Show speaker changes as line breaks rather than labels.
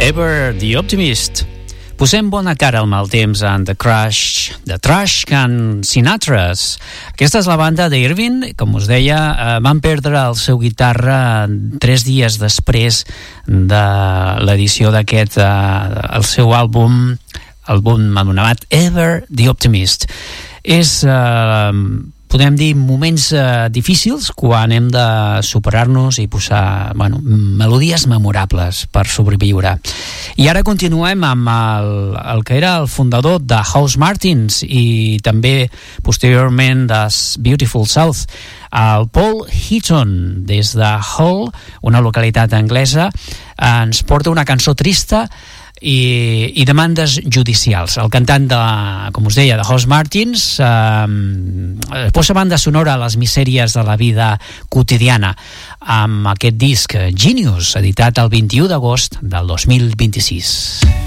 Ever the Optimist. Posem bona cara al mal temps en The Trash Can Sinatras. Aquesta és la banda d'Irving, com us deia, van perdre el seu guitarra 3 dies després de l'edició d'aquest, el seu àlbum anomenat Ever the Optimist. És, podem dir, moments difícils quan hem de superar-nos i posar melodies memorables per sobreviure. I ara continuem amb el que era el fundador de Housemartins i també posteriorment de Beautiful South, el Paul Heaton, des de Hull, una localitat anglesa, ens porta una cançó trista i demandes judicials. El cantant de, com us deia, de Housemartins posa banda sonora a les misèries de la vida quotidiana amb aquest disc Genius, editat el 21 d'agost del 2026.